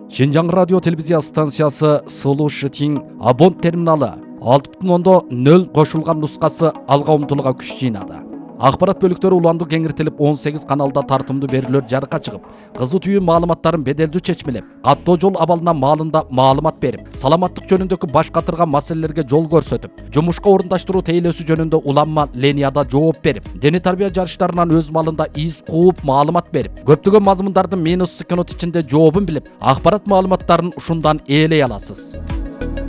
Шинжаң радио телевизия станциясы Сылу Шытин Абон терминалы 6.0 кошулган нускасы алга умтулууга күч жыйнады. Акпарат бөлүктөрү уландуу кеңиртилип 18 каналда тартымдуу берүүлөр жарыкка чыгып, кызуу түйүн маалыматтарын беделдүү чечмелеп, каттоо жол абалына маалында маалымат берип, саламаттык жөнүндөгү баш катырган маселелерге жол көрсөтүп, жумушка орундаштыруу тейлөөсү жөнүндө уланма ленияда жооп берип, дене тарбия жарыштарынан өз малында из кууп маалымат берип, көптөгөн мазмундардын минус секунд ичинде жообун билип, акпарат маалыматтарын ушундан ээлей аласыз.